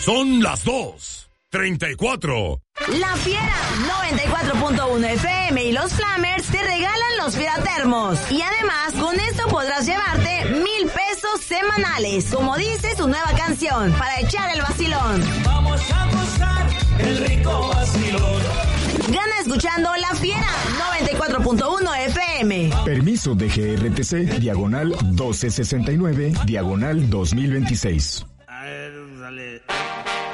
Son las 2:34. La Fiera 94.1 FM y los Flamers te regalan los Fieratermos. Y además, con esto podrás llevarte 1,000 pesos semanales, como dice su nueva canción, para echar el vacilón. Vamos a gozar el rico vacilón. Gana escuchando La Fiera 94.1 FM. Permiso de GRTC, diagonal 1269, diagonal 2026.